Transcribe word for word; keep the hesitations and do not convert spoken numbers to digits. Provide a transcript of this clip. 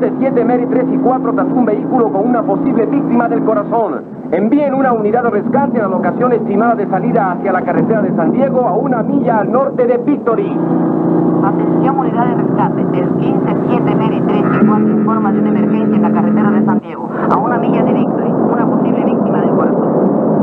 quince siete Mary tres y cuatro tras un vehículo con una posible víctima del corazón. Envíen una unidad de rescate a la locación estimada de salida hacia la carretera de San Diego a una milla al norte de Victory. Atención, unidad de rescate. El quince siete Mary tres y cuatro